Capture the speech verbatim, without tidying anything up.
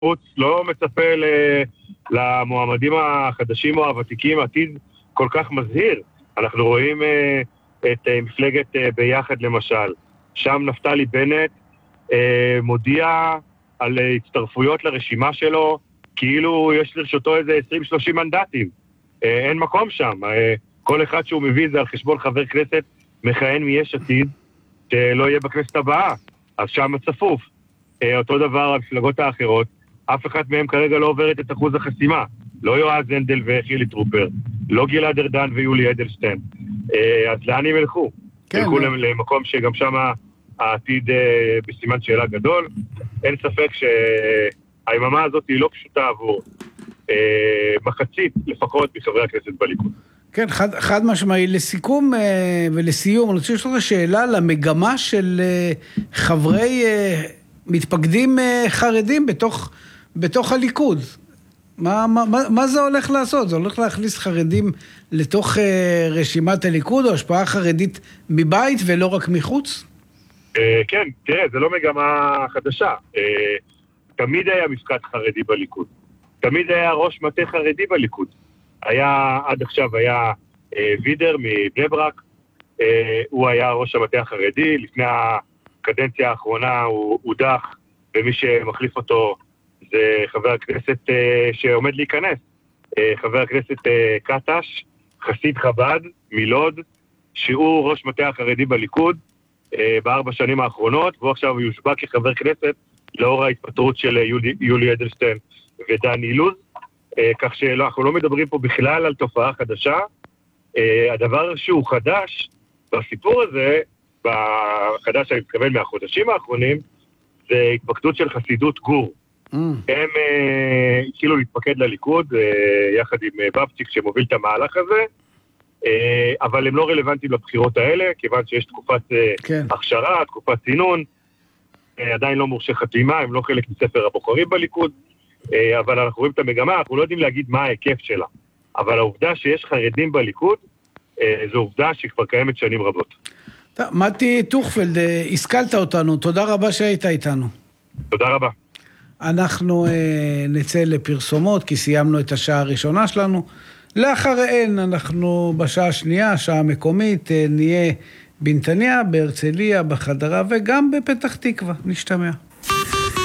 חוץ לא מצפה למועמדים החדשים או הוותיקים עתיד כל כך מזהיר. אנחנו רואים את מפלגת ביחד למשל, שם נפתלי בנט מודיע על הצטרפויות לרשימה שלו, כאילו יש לרשותו איזה עשרים שלושים מנדטים. אין מקום שם. כל אחד שהוא מביא זה על חשבון חבר כנסת מכהן מיש עתיד, שלא יהיה בכנסת הבאה. אז שם צפוף. אותו דבר המפלגות האחרות, אף אחד מהם כרגע לא עוברת את אחוז החסימה. לא יועז הנדל וחילי טרופר, לא גלעד ארדן ויולי אדלשטיין. אז לאן הם ילכו? כן. ילכו למקום שגם שם העתיד בסימן שאלה גדול. אין ספק שהיממה הזאת היא לא פשוטה עבור מחצית לפחות מחברי הכנסת בליכוד. כן, חד, חד משמעי. לסיכום ולסיום, אני רוצה לשאול שאלה למגמה של חברי מתפקדים חרדים בתוך, בתוך הליכוד. מה, מה, מה זה הולך לעשות? זה הולך להכניס חרדים לתוך רשימת הליכוד, או השפעה חרדית מבית ולא רק מחוץ? כן, תראה, זה לא מגמה חדשה. תמיד היה מפקד חרדי בליכוד. תמיד היה ראש מטה חרדי בליכוד. היה, עד עכשיו היה אה, וידר מבני ברק, אה, הוא היה ראש המטה החרדי, לפני הקדנציה האחרונה הוא הודח, ומי שמחליף אותו זה חבר הכנסת אה, שעומד להיכנס, אה, חבר הכנסת אה, קטש, חסיד חב"ד, מלוד, שהוא ראש מטה החרדי בליכוד אה, בארבע שנים האחרונות, והוא עכשיו יושבע כחבר כנסת לאור ההתפטרות של יולי, יולי אדלשטיין ודן אילוז, כך שאנחנו לא מדברים פה בכלל על תופעה חדשה. הדבר שהוא חדש בסיפור הזה, בחדש אני מתכוון מהחודשים האחרונים, זה התפקדות של חסידות גור. Mm. הם התחילו להתפקד לליכוד יחד עם בבציק שמוביל את המהלך הזה, אבל הם לא רלוונטיים לבחירות האלה, כיוון שיש תקופת כן. הכשרה, תקופת צינון, עדיין לא מורשה חתימה, הם לא חלק מספר הבוחרים בליכוד, אבל אנחנו רואים את המגמה, אנחנו לא יודעים להגיד מה ההיקף שלה. אבל העובדה שיש חרדים בליכוד, זו עובדה שכבר קיימת שנים רבות. מתי טוכפלד, השכלת אותנו, תודה רבה שהיית איתנו. תודה רבה. אנחנו נצא לפרסומות, כי סיימנו את השעה הראשונה שלנו. לאחריהן אנחנו בשעה השנייה, השעה המקומית, נהיה בנתניה, בהרצליה, בחדרה וגם בפתח תקווה. נשתמע.